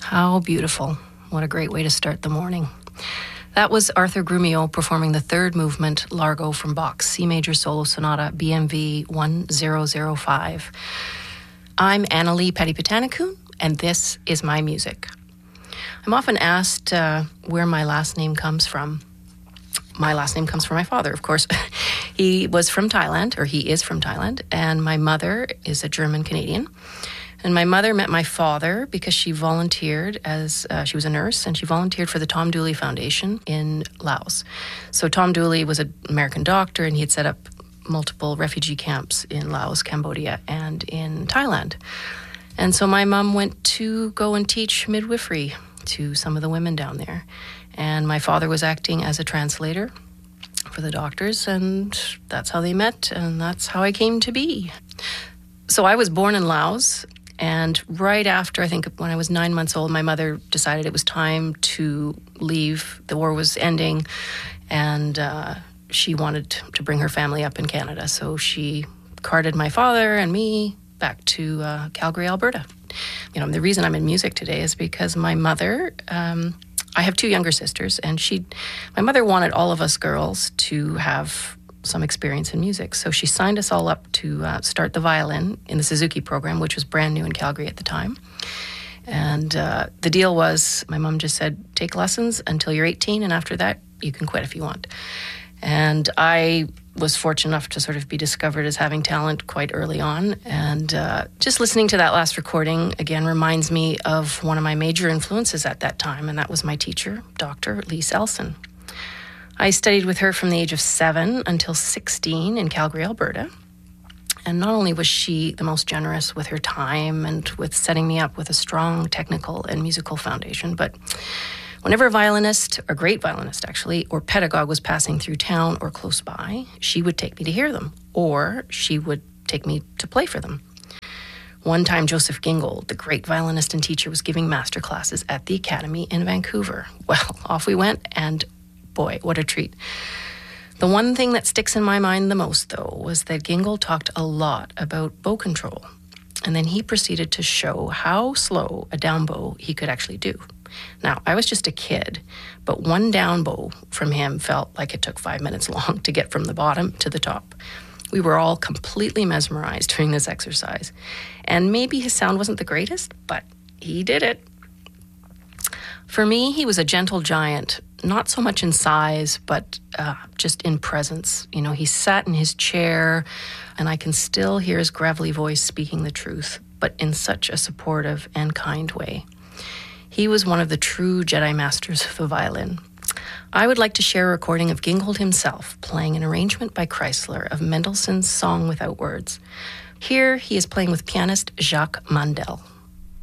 How beautiful. What a great way to start the morning. That was Arthur Grumio performing the third movement, Largo, from Bach's C Major Solo Sonata, BMV 1005. I'm Annalie Petty-Petanikun, and this is my music. I'm often asked where my last name comes from. My last name comes from my father, of course. He was from Thailand, or he is from Thailand, and my mother is a German-Canadian. And my mother met my father because she volunteered as, she was a nurse, and she volunteered for the Tom Dooley Foundation in Laos. So Tom Dooley was an American doctor, and he had set up multiple refugee camps in Laos, Cambodia, and in Thailand. And so my mom went to go and teach midwifery to some of the women down there. And my father was acting as a translator for the doctors, and that's how they met, and that's how I came to be. So I was born in Laos. And right after, I think when I was 9 months old, my mother decided it was time to leave. The war was ending, and she wanted to bring her family up in Canada. So she carted my father and me back to Calgary, Alberta. You know, the reason I'm in music today is because my mother, I have two younger sisters, and my mother wanted all of us girls to have some experience in music. So she signed us all up to start the violin in the Suzuki program, which was brand new in Calgary at the time. And the deal was, my mom just said, take lessons until you're 18, and after that, you can quit if you want. And I was fortunate enough to sort of be discovered as having talent quite early on. And just listening to that last recording, again, reminds me of one of my major influences at that time, and that was my teacher, Dr. Lise Elson. I studied with her from the age of 7 until 16 in Calgary, Alberta. And not only was she the most generous with her time and with setting me up with a strong technical and musical foundation, but whenever a great violinist actually, or pedagogue was passing through town or close by, she would take me to hear them, or she would take me to play for them. One time, Joseph Gingold, the great violinist and teacher, was giving master classes at the Academy in Vancouver. Well, off we went, and boy, what a treat. The one thing that sticks in my mind the most, though, was that Gingold talked a lot about bow control. And then he proceeded to show how slow a down bow he could actually do. Now, I was just a kid, but one down bow from him felt like it took 5 minutes long to get from the bottom to the top. We were all completely mesmerized during this exercise. And maybe his sound wasn't the greatest, but he did it. For me, he was a gentle giant, not so much in size, but just in presence. You know, he sat in his chair, and I can still hear his gravelly voice speaking the truth, but in such a supportive and kind way. He was one of the true Jedi masters of the violin. I would like to share a recording of Gingold himself playing an arrangement by Kreisler of Mendelssohn's Song Without Words. Here he is playing with pianist Jacques Mandel.